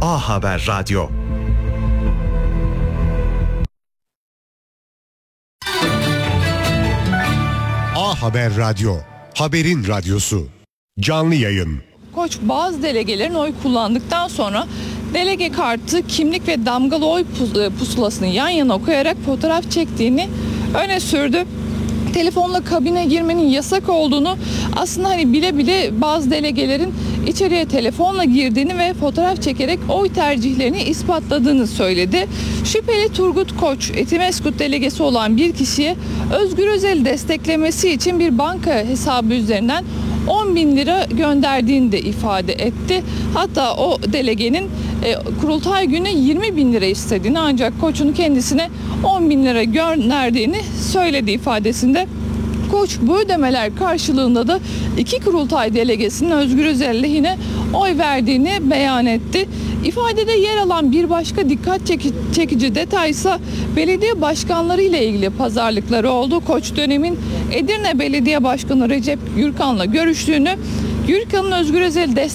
A Haber Radyo. A Haber Radyo, haberin radyosu. Canlı yayın. Koç bazı delegelerin oy kullandıktan sonra delege kartı, kimlik ve damgalı oy pusulasını yan yana koyarak fotoğraf çektiğini öne sürdü. Telefonla kabine girmenin yasak olduğunu, aslında bile bile bazı delegelerin içeriye telefonla girdiğini ve fotoğraf çekerek oy tercihlerini ispatladığını söyledi. Şüpheli Turgut Koç, Etimeskut delegesi olan bir kişiye Özgür Özel'i desteklemesi için bir banka hesabı üzerinden 10.000 lira gönderdiğini de ifade etti. Hatta o delegenin kurultay günü 20.000 lira istediğini, ancak Koç'un kendisine 10.000 lira gönderdiğini söyledi ifadesinde. Koç bu ödemeler karşılığında da iki kurultay delegesinin Özgür Özel lehine oy verdiğini beyan etti. İfadede yer alan bir başka dikkat çekici detay ise belediye başkanları ile ilgili pazarlıkları oldu. Koç dönemin Edirne Belediye Başkanı Recep Gürkan'la görüştüğünü, Gürkan'ın Özgür Özel'i